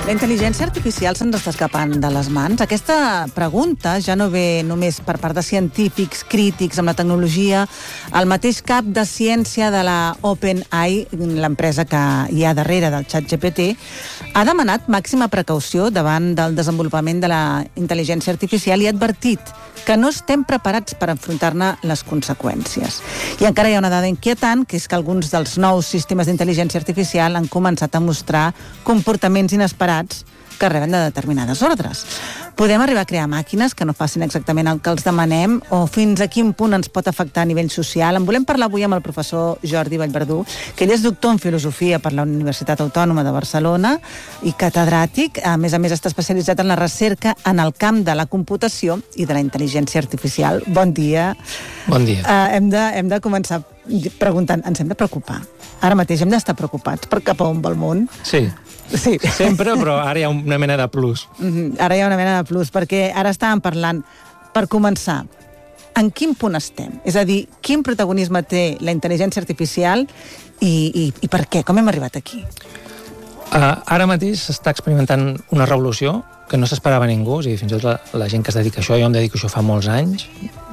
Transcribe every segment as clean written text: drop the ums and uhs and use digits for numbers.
La intel·ligència artificial se'ns està escapant de les mans? Aquesta pregunta ja no ve només per part de científics, crítics amb la tecnologia. El mateix cap de ciència de la OpenAI, l'empresa que hi ha darrere del ChatGPT, ha demanat màxima precaució davant del desenvolupament de la intel·ligència artificial i ha advertit que no estem preparats per enfrontar-ne les conseqüències. I encara hi ha una dada inquietant, que és que alguns dels nous sistemes d'intel·ligència artificial han començat a mostrar comportaments inesperats que reben de determinades ordres. Podem arribar a crear màquines que no facin exactament el que els demanem o fins a quin punt ens pot afectar a nivell social. En volem parlar avui amb el professor Jordi Vallverdú, que ell és doctor en filosofia per la Universitat Autònoma de Barcelona i catedràtic. A més està especialitzat en la recerca en el camp de la computació i de la intel·ligència artificial. Bon dia. Bon dia. Hem de començar preguntant, ens hem de preocupar? Ara mateix hem d'estar preocupats per cap a on va el món? Sí. Sempre, però ara hi ha una mena de plus. Ara hi ha una mena de plus, perquè ara estàvem parlant, per començar, en quin punt estem? És a dir, quin protagonisme té la intel·ligència artificial i per què? Com hem arribat aquí? Ara mateix s'està experimentant una revolució que no s'esperava ningú, és a dir, fins i tot la gent que es dedica a això, jo em dedico a això fa molts anys,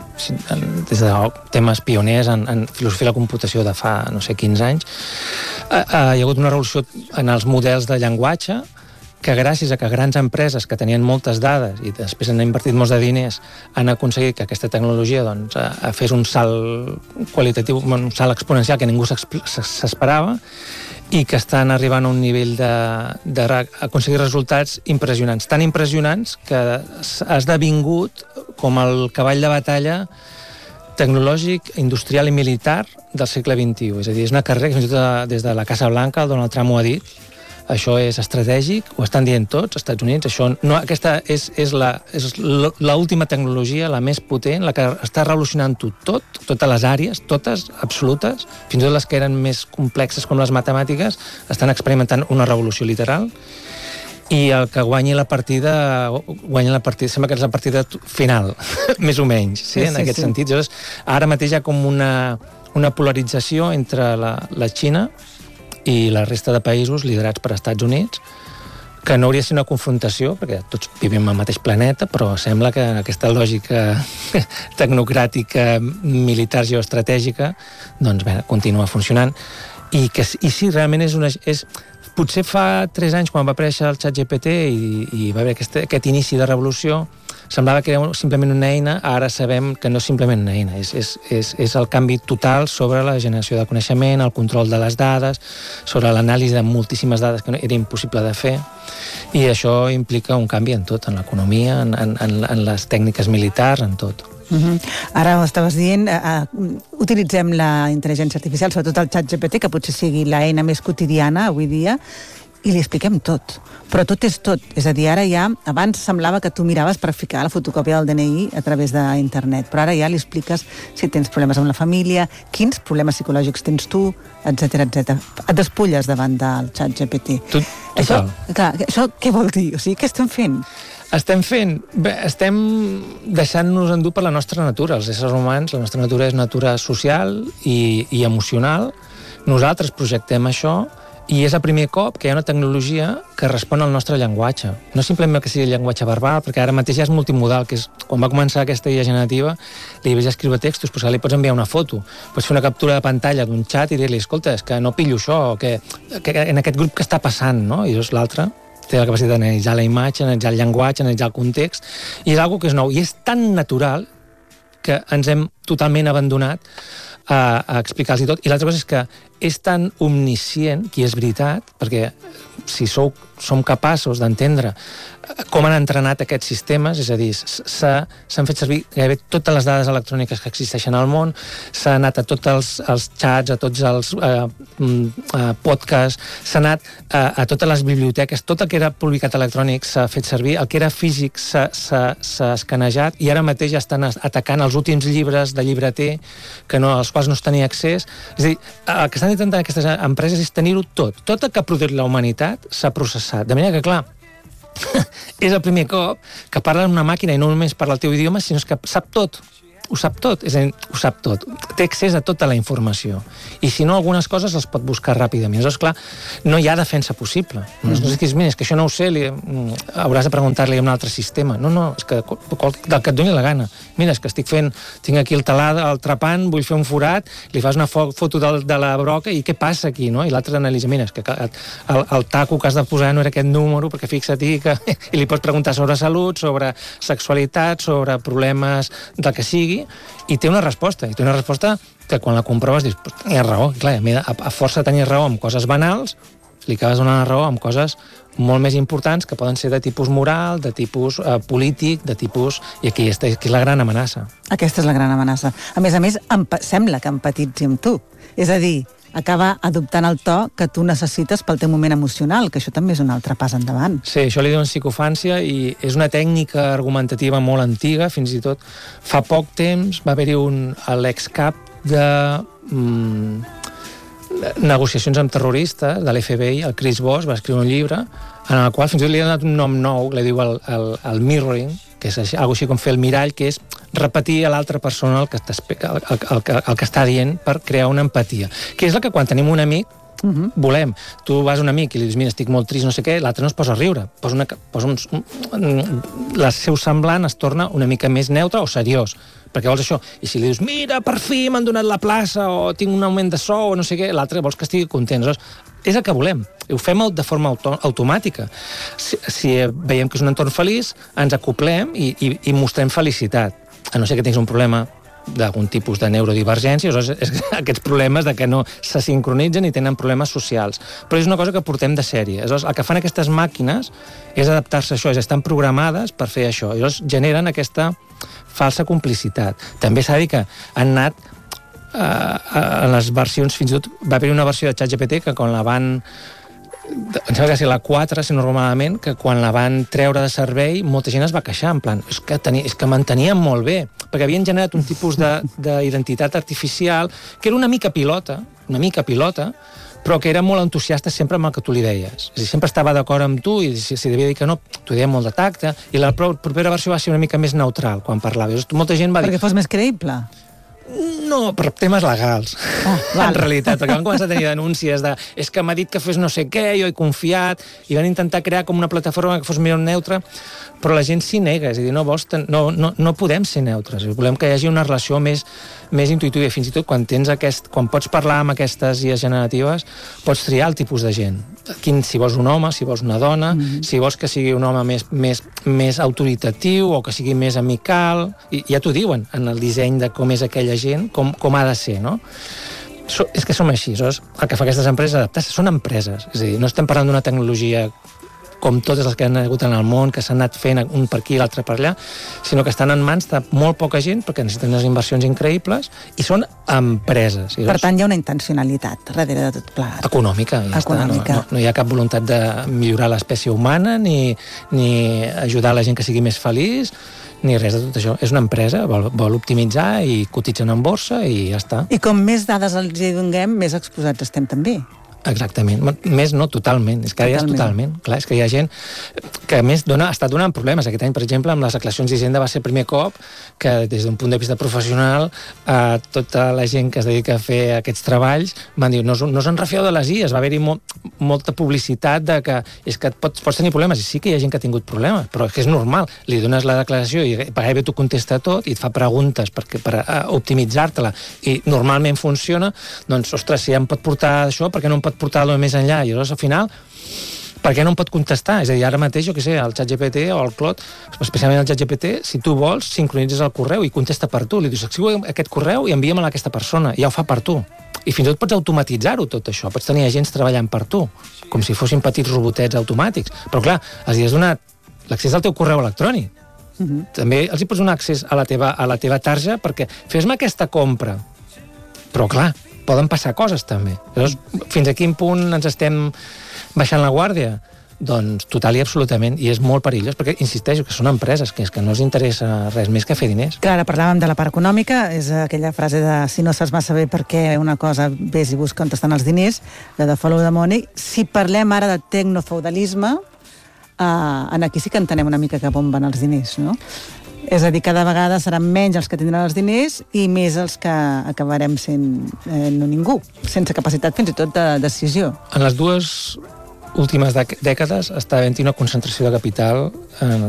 des de temes pioners en filosofia de la computació de fa, 15 anys. Hi ha hagut una revolució en els models de llenguatge que gràcies a que grans empreses que tenien moltes dades i després han invertit molts de diners han aconseguit que aquesta tecnologia fes un salt qualitatiu, un salt exponencial que ningú s'esperava i que estan arribant a un nivell d'aconseguir resultats impressionants. Tan impressionants que ha esdevingut com el cavall de batalla tecnològic, industrial i militar del segle XXI. És a dir, és una carrera que fins i tot des de la Casa Blanca, el Donald Trump ho ha dit, això és estratègic, ho estan dient tots, als Estats Units, aquesta és l'última tecnologia, la més potent, la que està revolucionant-ho tot, totes les àrees, totes, absolutes, fins i tot les que eren més complexes com les matemàtiques, estan experimentant una revolució literal, i el que guanyi la partida, sembla que és la partida final, més o menys, en aquest sentit. Llavors, ara mateix hi ha com una polarització entre la Xina i la resta de països liderats per Estats Units, que no hauria de ser una confrontació, perquè tots vivim al mateix planeta, però sembla que aquesta lògica tecnocràtica, militar, geoestratègica, continua funcionant. I sí, realment potser fa 3 anys, quan va aparèixer el ChatGPT i va haver aquest inici de revolució, semblava que era simplement una eina, ara sabem que no és simplement una eina, és el canvi total sobre la generació de coneixement, el control de les dades, sobre l'anàlisi de moltíssimes dades que era impossible de fer, i això implica un canvi en tot, en l'economia, en les tècniques militars, en tot. Ara ho estaves dient, utilitzem la intel·ligència artificial, sobretot el ChatGPT, que potser sigui l'eina més quotidiana avui dia, i li expliquem tot. Però tot és tot. És a dir, ara ja, abans semblava que tu miraves per ficar la fotocòpia del DNI a través d'internet, però ara ja li expliques si tens problemes amb la família, quins problemes psicològics tens tu, etc etc. Et despulles davant del ChatGPT. Total. Això què vol dir? O sigui, què estem fent? Estem deixant-nos endur per la nostra natura. Els éssers humans, la nostra natura és natura social i emocional. Nosaltres projectem això i és el primer cop que hi ha una tecnologia que respon al nostre llenguatge. No simplement que sigui el llenguatge verbal, perquè ara mateix ja és multimodal, que és quan va començar aquesta IA generativa, li vaig escriure textos, però li pots enviar una foto, pots fer una captura de pantalla d'un xat i dir-li, escolta, és que no pillo això, que en aquest grup que està passant, no? I llavors l'altre té la capacitat d'analitzar la imatge, analitzar el llenguatge, analitzar el context, i és una cosa que és nou, i és tan natural que ens hem totalment abandonat a explicar-los tot. I l'altra cosa és que és tan omniscient, que és veritat, perquè si som capaços d'entendre com han entrenat aquests sistemes, és a dir, s'han fet servir gairebé totes les dades electròniques que existeixen al món, s'ha anat a tots els xats, a tots els podcasts, s'ha anat a totes les biblioteques, tot el que era publicat electrònic s'ha fet servir, el que era físic s'ha escanejat, i ara mateix ja estan atacant els últims llibres de llibreter als quals no es tenia accés. És a dir, el que estan intentant aquestes empreses és tenir-ho tot. Tot el que ha produït la humanitat s'ha processat. De manera que, clar, és el primer cop que parla en una màquina i no només parla el teu idioma, sinó que sap tot. ho sap tot, és a dir, ho sap tot, té accés a tota la informació, i si no, algunes coses les pot buscar ràpidament. Aleshores, clar, no hi ha defensa possible. No és que, mira, és que això no ho sé, hauràs de preguntar-li a un altre sistema. No, és que del que et doni la gana. Mira, és que tinc aquí el trepant, vull fer un forat, li fas una foto de la broca i què passa aquí, no? I l'altre analitza, mira, és que el taco que has de posar no era aquest número, perquè fixa-t'hi que... I li pots preguntar sobre salut, sobre sexualitat, sobre problemes del que sigui, i té una resposta, que quan la comproves dius, tenia raó, clar, a força de tenir raó amb coses banals, li acabes donant raó amb coses molt més importants que poden ser de tipus moral, de tipus polític, de tipus... I aquí és la gran amenaça. Aquesta és la gran amenaça. A més, sembla que empatitzi amb tu. És a dir, acaba adoptant el to que tu necessites pel teu moment emocional, que això també és un altre pas endavant. Sí, això li diuen psicofància i és una tècnica argumentativa molt antiga, fins i tot fa poc temps va haver-hi l'excap de negociacions amb terroristes de l'FBI, el Chris Voss, va escriure un llibre en el qual fins i tot li ha donat un nom nou, li diu el mirroring, que és algo així com fer el mirall, que és repetir a l'altra persona el que està dient per crear una empatia. Que és el que quan tenim un amic volem. Tu vas a un amic i li dius, mira, estic molt trist, no sé què, l'altre no es posa a riure. El seu semblant es torna una mica més neutre o seriós, perquè vols això. I si li dius, mira, per fi m'han donat la plaça, o tinc un augment de sou, o no sé què, l'altre vols que estigui content. És el que volem. Ho fem de forma automàtica. Si veiem que és un entorn feliç, ens acoplem i mostrem felicitat. A no ser que tinguis un problema d'algun tipus de neurodivergència, aquests problemes de que no se sincronitzen i tenen problemes socials. Però és una cosa que portem de sèrie. El que fan aquestes màquines és adaptar-se a això, estan programades per fer això. I llavors generen aquesta falsa complicitat. També s'ha de dir que han anat en les versions, fins i tot va haver una versió de ChatGPT que quan la van... em sembla que ser la 4, si no normalment, que quan la van treure de servei, molta gent es va queixar, en plan, és que mantenien molt bé, perquè havien generat un tipus d'identitat artificial que era una mica pilota, però que era molt entusiasta sempre amb el que tu li deies. És a dir, sempre estava d'acord amb tu i si devia dir que no, t'ho deia molt de tacte, i la propera versió va ser una mica més neutral quan parlava. Molta gent va dir... Perquè fos més creïble. No, per temes legals, en realitat, perquè van començar a tenir denúncies de és que m'ha dit que fes no sé què, jo he confiat, i van intentar crear com una plataforma que fos més neutra, però la gent s'hi nega, és a dir, no podem ser neutres, volem que hi hagi una relació més intuïtiva, fins i tot quan pots parlar amb aquestes IAs generatives, pots triar el tipus de gent, si vols un home, si vols una dona, si vols que sigui un home més autoritatiu o que sigui més amical, i ja t'ho diuen en el disseny de com és aquella gent, com ha de ser, no? És que som així, el que fa aquestes empreses adaptar-se, són empreses, és a dir, no estem parlant d'una tecnologia com totes les que han hagut en el món, que s'han anat fent un per aquí i l'altre per allà, sinó que estan en mans de molt poca gent perquè necessiten unes inversions increïbles i són empreses. Per tant, hi ha una intencionalitat darrere de tot plegat. Econòmica, ja està. No hi ha cap voluntat de millorar l'espècie humana ni ajudar la gent que sigui més feliç, ni res de tot això. És una empresa, vol optimitzar i cotitzen en borsa i ja està. I com més dades els hi donem, més exposats estem també. Exactament. Més no, totalment. És que ja és totalment. Clar, és que hi ha gent que a més està donant problemes. Aquest any, per exemple, amb les declaracions d'Hisenda va ser el primer cop que des d'un punt de vista professional tota la gent que es dedica a fer aquests treballs van dir, no se'n refieu de les IAs. Va haver-hi molta publicitat de que és que pots tenir problemes. I sí que hi ha gent que ha tingut problemes, però és que és normal. Li dones la declaració i gairebé t'ho contesta tot i et fa preguntes per optimitzar-te-la i normalment funciona, doncs, ostres, si ja em pot portar això, per què no em pot portar-lo més enllà? I llavors, al final, per què no em pot contestar? És a dir, ara mateix, jo què sé, el ChatGPT o el Claude, especialment el ChatGPT, si tu vols, sincronitzes el correu i contesta per tu. Li dius, escriu aquest correu i envia-me'l a aquesta persona. I ja ho fa per tu. I fins i tot pots automatitzar-ho, tot això. Pots tenir agents treballant per tu, com si fossin petits robotets automàtics. Però, clar, els hi has donat l'accés al teu correu electrònic. També els hi pots donar accés a la teva tarja perquè fes-me aquesta compra. Però, clar, poden passar coses també. Llavors, fins a quin punt ens estem baixant la guàrdia? Doncs total i absolutament, i és molt perillós, perquè insisteixo que són empreses, que és que no els interessa res més que fer diners. Clar, ara parlàvem de la part econòmica, és aquella frase de si no saps massa bé per què una cosa, vés i busca on estan els diners, de follow the money. Si parlem ara de tecnofeudalisme, en aquí sí que entenem una mica cap on van els diners, no? És a dir, cada vegada seran menys els que tindran els diners i més els que acabarem sent no ningú, sense capacitat fins i tot de decisió. En les dues últimes dècades està havent-hi una concentració de capital en